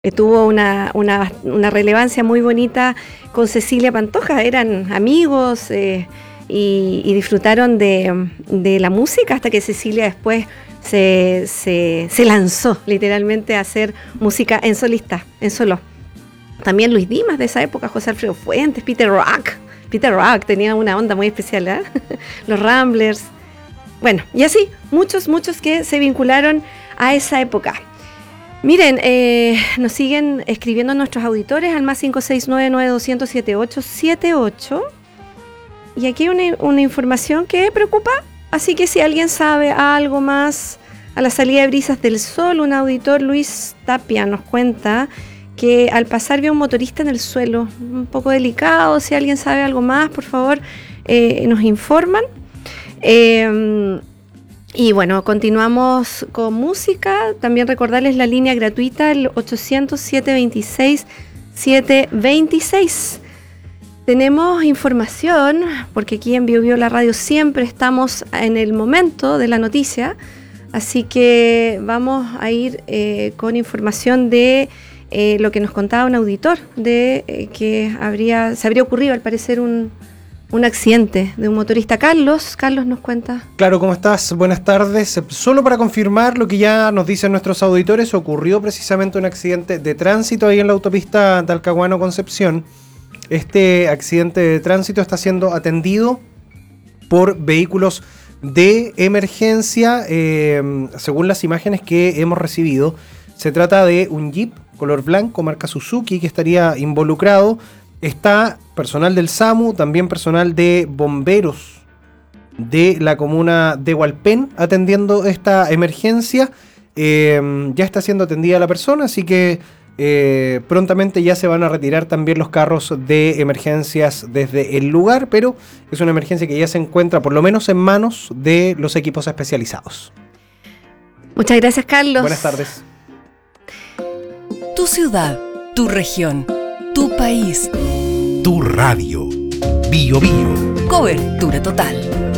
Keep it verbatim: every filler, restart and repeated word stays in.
que tuvo una, una, una relevancia muy bonita con Cecilia Pantoja. Eran amigos eh, y, y disfrutaron de, de la música hasta que Cecilia después se, se, se lanzó literalmente a hacer música en solista, en solo. También Luis Dimas de esa época, José Alfredo Fuentes, Peter Rock. Peter Rock tenía una onda muy especial, ¿eh? Los Ramblers. Bueno, y así, muchos, muchos que se vincularon a esa época. Miren, eh, nos siguen escribiendo nuestros auditores al más cinco seis nueve nueve dos cero cero siete ocho siete ocho. Y aquí hay una, una información que preocupa, así que si alguien sabe algo más, a la salida de Brisas del Sol, un auditor, Luis Tapia, nos cuenta que al pasar vio un motorista en el suelo, un poco delicado. Si alguien sabe algo más, por favor, eh, nos informan. Eh, y bueno, continuamos con música. También recordarles la línea gratuita, el ochocientos, siete veintiséis, siete veintiséis. Tenemos información, porque aquí en Bio Bio la radio siempre estamos en el momento de la noticia, así que vamos a ir eh, con información de eh, lo que nos contaba un auditor, de eh, que habría, se habría ocurrido al parecer un... un accidente de un motorista. Carlos, Carlos nos cuenta. Claro, ¿cómo estás? Buenas tardes. Solo para confirmar lo que ya nos dicen nuestros auditores, ocurrió precisamente un accidente de tránsito ahí en la autopista Talcahuano-Concepción. Este accidente de tránsito está siendo atendido por vehículos de emergencia. Eh, según las imágenes que hemos recibido, se trata de un Jeep color blanco, marca Suzuki, que estaría involucrado. Está personal del SAMU, también personal de bomberos de la comuna de Hualpén atendiendo esta emergencia. Eh, ya está siendo atendida la persona, así que eh, prontamente ya se van a retirar también los carros de emergencias desde el lugar, pero es una emergencia que ya se encuentra por lo menos en manos de los equipos especializados. Muchas gracias, Carlos. Buenas tardes. Tu ciudad, tu región, tu país. Tu radio. Bio Bio. Cobertura total.